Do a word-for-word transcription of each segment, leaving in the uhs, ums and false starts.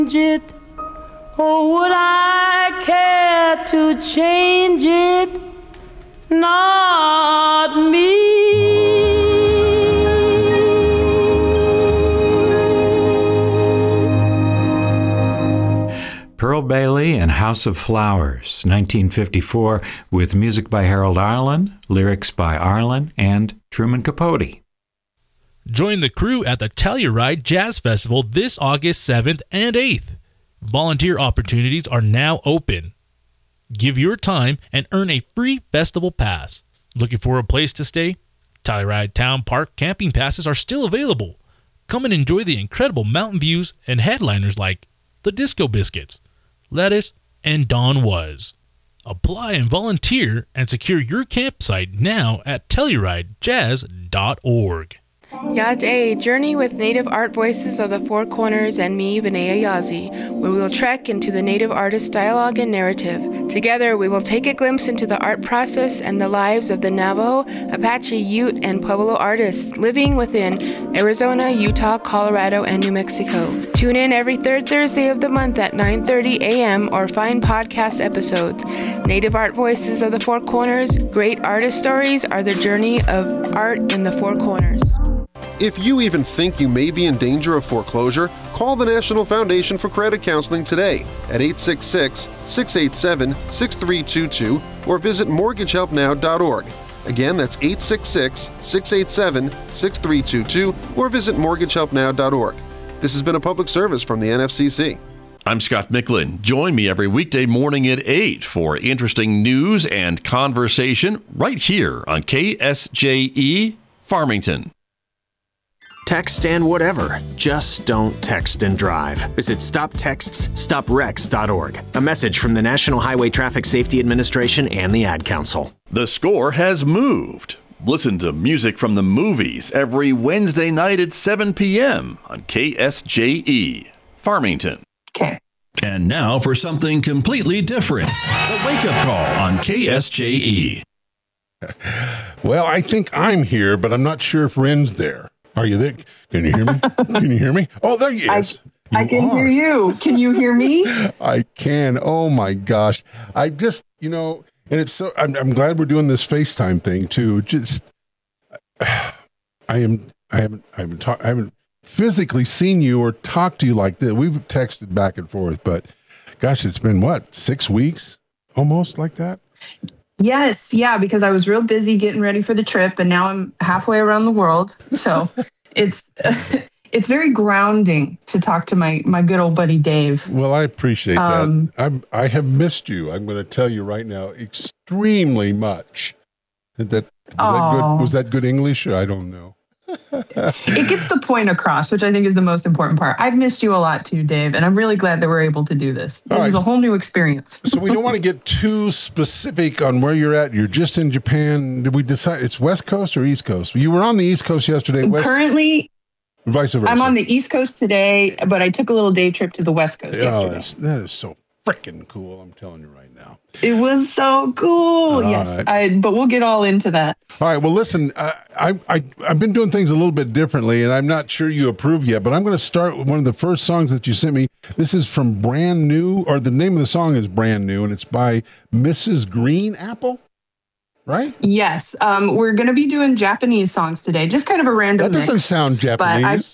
it? Or would I care to change it? Not me. Pearl Bailey and House of Flowers, nineteen fifty-four, with music by Harold Arlen, lyrics by Arlen and Truman Capote. Join the crew at the Telluride Jazz Festival this August seventh and eighth. Volunteer opportunities are now open. Give your time and earn a free festival pass. Looking for a place to stay? Telluride Town Park camping passes are still available. Come and enjoy the incredible mountain views and headliners like the Disco Biscuits, Lettuce, and Don Was. Apply and volunteer and secure your campsite now at telluride jazz dot org. Yad A, journey with Native Art Voices of the Four Corners and me, Benaya Yazi, where we will trek into the Native artist dialogue and narrative. Together, we will take a glimpse into the art process and the lives of the Navajo, Apache, Ute, and Pueblo artists living within Arizona, Utah, Colorado, and New Mexico. Tune in every third Thursday of the month at nine thirty a.m. or find podcast episodes. Native Art Voices of the Four Corners, great artist stories are the journey of art in the Four Corners. If you even think you may be in danger of foreclosure, call the National Foundation for Credit Counseling today at eight six six, six eight seven, six three two two or visit mortgage help now dot org. Again, that's eight six six, six eight seven, six three two two or visit mortgage help now dot org. This has been a public service from the N F C C. I'm Scott Micklin. Join me every weekday morning at eight for interesting news and conversation right here on K S J E Farmington. Text and whatever. Just don't text and drive. Visit stop texts stop wrecks dot org. A message from the National Highway Traffic Safety Administration and the Ad Council. The Score has moved. Listen to music from the movies every Wednesday night at seven p.m. on K S J E Farmington. Okay. And now for something completely different. The Wake Up Call on K S J E. Well, I think I'm here, but I'm not sure if Ren's there. Are you there? Can you hear me? Can you hear me? Oh, there he is. I, I can are. hear you. Can you hear me? I can. Oh my gosh. I just, you know, and it's so, I'm, I'm glad we're doing this FaceTime thing too. Just, I am, I haven't, I haven't talked, I haven't physically seen you or talked to you like this. We've texted back and forth, but gosh, it's been what, six weeks almost like that? Yes, yeah, because I was real busy getting ready for the trip, and now I'm halfway around the world. So it's it's very grounding to talk to my my good old buddy Dave. Well, I appreciate Um, that. I'm I have missed you. I'm going to tell you right now, extremely much. That was that good? Was that good English? I don't know. It gets the point across, which I think is the most important part. I've missed you a lot too, Dave, and I'm really glad that we're able to do this. This All is right. a whole new experience. So we don't want to get too specific on where you're at. You're just in Japan. Did we decide it's West Coast or East Coast? You were on the East Coast yesterday. West, Currently, vice versa. I'm on the East Coast today, but I took a little day trip to the West Coast Oh, yesterday. that's, that is so freaking cool. I'm telling you right now. It was so cool. All yes, right. I, but we'll get all into that. All right. Well, listen, I, I, I, I've been doing things a little bit differently, and I'm not sure you approve yet, but I'm going to start with one of the first songs that you sent me. This is from Brand New, or the name of the song is Brand New, and it's by Missus Green Apple, right? Yes, um, we're going to be doing Japanese songs today. Just kind of a random That doesn't mix. sound Japanese.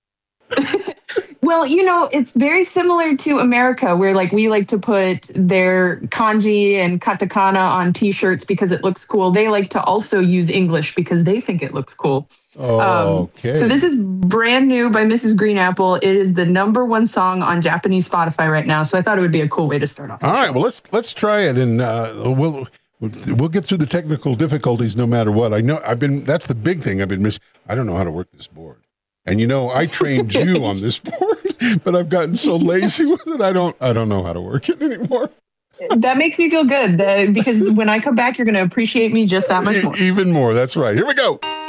Well, you know, it's very similar to America, where like we like to put their kanji and katakana on T-shirts because it looks cool. They like to also use English because they think it looks cool. Oh, Um, okay. So this is Brand New by Missus Green Apple. It is the number one song on Japanese Spotify right now. So I thought it would be a cool way to start off. the All right. show. Well, let's let's try it, and uh, we'll we'll get through the technical difficulties no matter what. I know I've been. That's the big thing. I've been miss. I don't know how to work this board, and you know I trained you on this board, but I've gotten so lazy with it. I don't. I don't know how to work it anymore. That makes me feel good uh, because when I come back, you're going to appreciate me just that much more. Even more. That's right. Here we go.